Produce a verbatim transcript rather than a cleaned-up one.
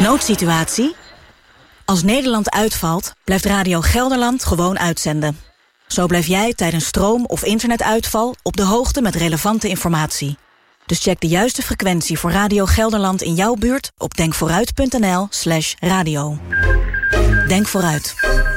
Noodsituatie? Als Nederland uitvalt, blijft Radio Gelderland gewoon uitzenden. Zo blijf jij tijdens stroom- of internetuitval op de hoogte met relevante informatie. Dus check de juiste frequentie voor Radio Gelderland in jouw buurt op denkvooruit punt n l slash radio. Denk vooruit.